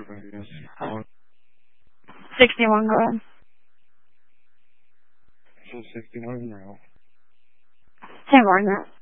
61, go ahead. So 61 now. Say more than that.